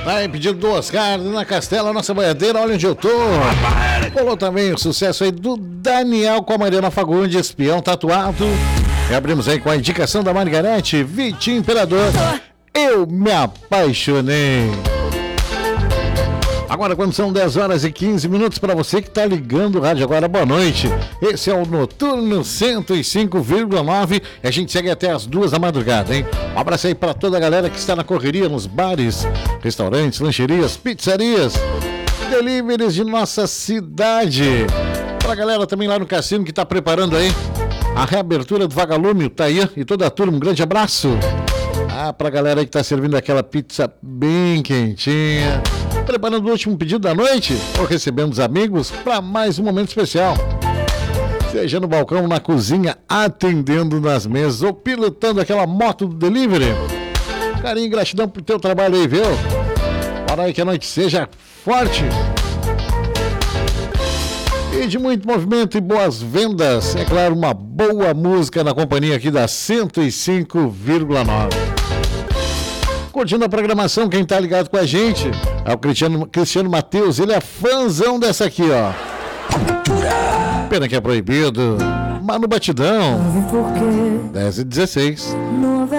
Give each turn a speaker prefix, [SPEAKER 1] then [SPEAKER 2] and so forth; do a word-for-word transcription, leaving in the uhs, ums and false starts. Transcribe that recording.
[SPEAKER 1] Tá aí pedido do Oscar na Castela, nossa boiadeira, olha onde eu tô. Rolou também o sucesso aí do Daniel com a Mariana Fagundes, Espião Tatuado. E abrimos aí com a indicação da Margarete, Vitinho Imperador, Eu Me Apaixonei. Agora, quando são dez horas e quinze minutos, para você que está ligando o rádio agora, boa noite. Esse é o Noturno cento e cinco vírgula nove e a gente segue até as duas da madrugada, hein? Um abraço aí para toda a galera que está na correria, nos bares, restaurantes, lancherias, pizzarias, deliveries de nossa cidade. Para a galera também lá no cassino que está preparando aí a reabertura do Vagalume, o Taia e toda a turma, um grande abraço. Ah, para a galera aí que está servindo aquela pizza bem quentinha, preparando o último pedido da noite ou recebendo os amigos para mais um momento especial. Seja no balcão, na cozinha, atendendo nas mesas ou pilotando aquela moto do delivery. Carinho e gratidão pro teu trabalho aí, viu? Para aí que a noite seja forte e de muito movimento e boas vendas. É claro, uma boa música na companhia aqui da cento e cinco vírgula nove. Curtindo a programação, quem tá ligado com a gente é o Cristiano, Cristiano Matheus, ele é fãzão dessa aqui, ó. Pena que é proibido, mas no batidão, dez e dezesseis.